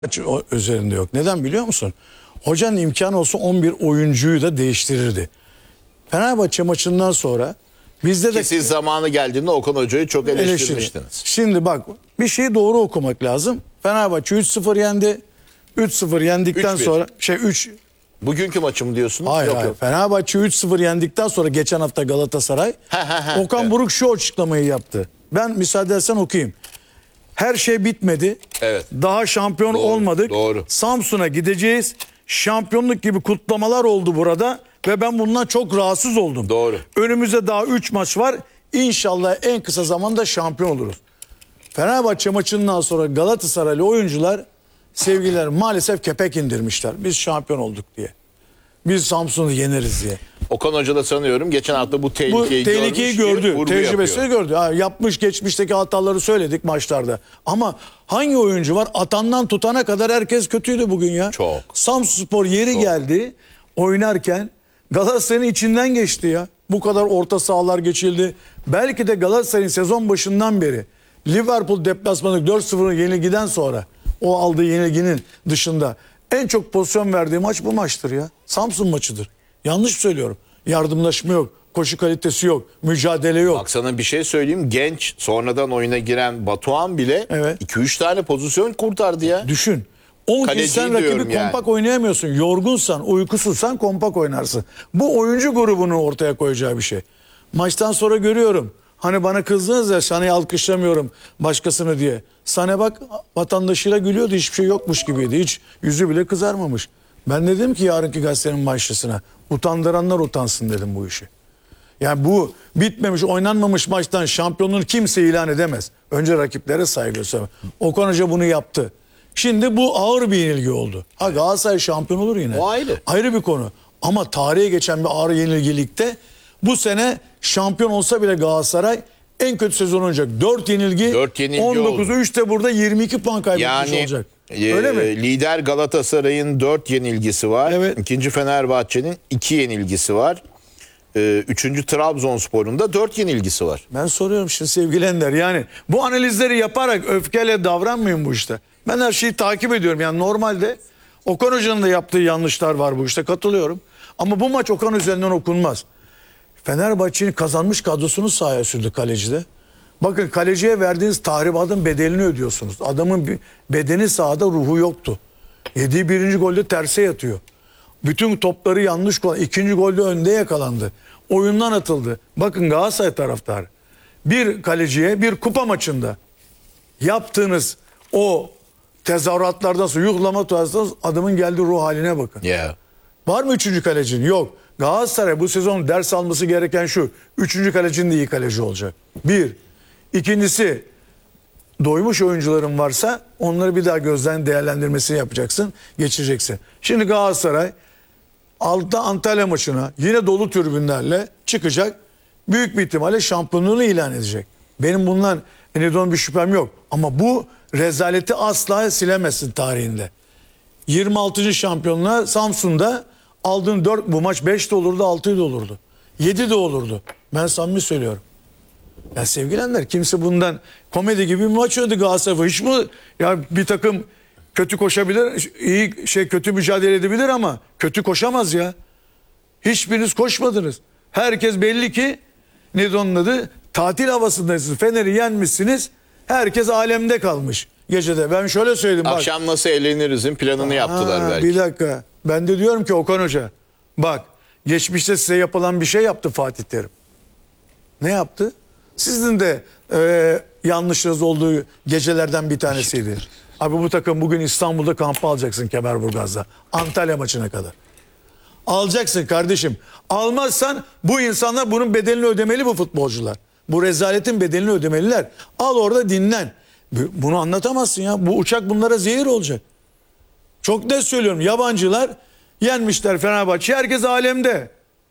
Üzerinde yok. Neden biliyor musun? Hocanın imkanı olsa 11 oyuncuyu da değiştirirdi. Fenerbahçe maçından sonra bizde de Siz zamanı geldiğinde Okan Hoca'yı çok eleştirmiştiniz. Şimdi bak, bir şeyi doğru okumak lazım. Fenerbahçe 3-0 yendi. 3-0 yendikten 3-1. sonra Bugünkü maçım diyorsunuz. Hayır, Yok. Fenerbahçe 3-0 yendikten sonra geçen hafta Galatasaray Okan evet. Buruk şu açıklamayı yaptı. Ben müsaade edersen okuyayım. Her şey bitmedi. Evet. Daha şampiyon Doğru, olmadık. doğru. Samsun'a gideceğiz. Şampiyonluk gibi kutlamalar oldu burada ve ben bundan çok rahatsız oldum. Doğru. Önümüzde daha 3 maç var. İnşallah en kısa zamanda şampiyon oluruz. Fenerbahçe maçından sonra Galatasaraylı oyuncular, sevgiler, maalesef kepek indirmişler. Biz şampiyon olduk diye. Biz Samsun'u yeneriz diye. Okan Hoca da sanıyorum geçen hafta bu Bu tehlikeyi, tehlikeyi görmüş, gördü. vurgu Tecrübesini yapıyor. gördü. Ha, yapmış, geçmişteki hataları söyledik maçlarda. Ama hangi oyuncu var? Atandan tutana kadar herkes kötüydü bugün ya. Çok. Samsunspor yeri geldi oynarken Galatasaray'ın içinden geçti ya. Bu kadar orta sahalar geçildi. Belki de Galatasaray'ın sezon başından beri Liverpool deplasmanı 4-0 yenilgiden sonra, o aldığı yenilginin dışında en çok pozisyon verdiği maç bu maçtır ya. Samsun maçıdır. Yanlış söylüyorum. Yardımlaşma yok. Koşu kalitesi yok. Mücadele yok. Bak sana bir şey söyleyeyim. Genç sonradan oyuna giren Batuhan bile Evet. 2-3 tane pozisyon kurtardı ya. Düşün. 10 Kaleciyi kez sen rakibi diyorum yani. kompak oynayamıyorsun. Yorgunsan, uykusuzsan kompak oynarsın. Bu oyuncu grubunu ortaya koyacağı bir şey. Maçtan sonra görüyorum. Hani bana kızdınız ya, Sané'yi alkışlamıyorum başkasını diye. Sané bak vatandaşıyla gülüyordu, hiçbir şey yokmuş gibiydi. Hiç yüzü bile kızarmamış. Ben dedim ki yarınki gazetenin başlısına, utandıranlar utansın dedim bu işi. Yani bu bitmemiş, oynanmamış maçtan şampiyonluğunu kimse ilan edemez. Önce rakiplere saygı göster. Okan Hoca bunu yaptı. Şimdi bu ağır bir yenilgi oldu. Ha, Galatasaray şampiyon olur yine. O ayrı. Ayrı bir konu. Ama tarihe geçen bir ağır yenilgilikte bu sene şampiyon olsa bile Galatasaray en kötü sezon olacak. 4 yenilgi, 4 yenilgi 19'u 3'te burada 22 puan kaybetmiş Yani olacak. Öyle mi? lider Galatasaray'ın 4 yenilgisi var. Evet. İkinci Fenerbahçe'nin 2 yenilgisi var. Üçüncü Trabzonspor'un da 4 yenilgisi var. Ben soruyorum şimdi sevgili Ender, yani bu analizleri yaparak öfkeyle davranmayın bu işte. Ben her şeyi takip ediyorum. Yani normalde Okan Hoca'nın da yaptığı yanlışlar var bu işte, katılıyorum. Ama bu maç Okan üzerinden okunmaz. Fenerbahçe'nin kazanmış kadrosunu sahaya sürdü kalecide. Bakın, kaleciye verdiğiniz tahribatın bedelini ödüyorsunuz. Adamın bedeni sahada, ruhu yoktu. Yediği birinci golde terse yatıyor. Bütün topları yanlış kullandı. İkinci golde önde yakalandı. Oyundan atıldı. Bakın Galatasaray taraftarı, bir kaleciye bir kupa maçında yaptığınız o tezahüratlardan sonra, yuhlama tutarsanız adamın geldiği ruh haline bakın. Yeah. Var mı üçüncü kalecinin? Yok. Galatasaray bu sezon ders alması gereken şu: üçüncü kalecinin de iyi kaleci olacak. Bir. İkincisi, doymuş oyuncuların varsa onları bir daha gözden değerlendirmesini yapacaksın, geçireceksin. Şimdi Galatasaray altta Antalya maçına yine dolu tribünlerle çıkacak. Büyük bir ihtimalle şampiyonluğunu ilan edecek. Benim bundan bir şüphem yok. Ama bu rezaleti asla silemezsin tarihinde. 26. şampiyonluğa Samsun'da aldığın 4, bu maç 5 de olurdu, 6 de olurdu. 7 de olurdu. Ben samimi söylüyorum. Ya sevgili Ender, kimse bundan komedi gibi bir maç oynadı Galatasaray. Hiç mi ya, bir takım kötü koşabilir, iyi kötü mücadele edebilir ama kötü koşamaz ya. Hiçbiriniz koşmadınız. Herkes belli ki nedir onun adı? Tatil havasındasınız. Fener'i yenmişsiniz. Herkes alemde kalmış gecede. Ben şöyle söyleyeyim bak. Akşam nasıl eğlenirizin planını yaptılar belki. Bir dakika. Ben de diyorum ki Okan Hoca, bak, geçmişte size yapılan bir şey yaptı Fatih Terim. Ne yaptı? Sizin de yanlışınız olduğu gecelerden bir tanesiydi. Abi, bu takım bugün İstanbul'da kampı alacaksın, Kemerburgaz'da. Antalya maçına kadar. Alacaksın kardeşim. Almazsan bu insanlar bunun bedelini ödemeli, bu futbolcular. Bu rezaletin bedelini ödemeliler. Al orada dinlen. Bunu anlatamazsın ya. Bu uçak bunlara zehir olacak. Çok net söylüyorum. Yabancılar yenmişler Fenerbahçe. Herkes alemde.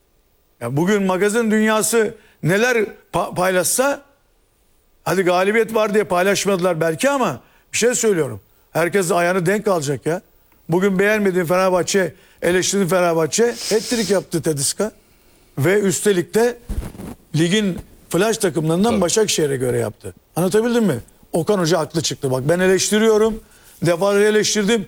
Ya bugün magazin dünyası neler paylaşsa, hadi galibiyet var diye paylaşmadılar belki ama bir şey söylüyorum. Herkes ayağını denk alacak ya. Bugün beğenmediğin Fenerbahçe, eleştirdiğin Fenerbahçe hat-trick yaptı Tedesco. Ve üstelik de ligin flash takımlarından Başakşehir'e göre yaptı. Anlatabildim mi? Okan Hoca haklı çıktı. Bak, ben eleştiriyorum. defalarca eleştirdim.